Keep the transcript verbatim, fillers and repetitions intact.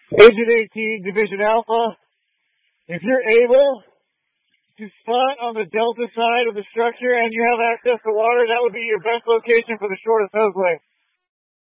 Agent eighteen, Division Alpha, if you're able to spot on the delta side of the structure and you have access to water, that would be your best location for the shortest noseway.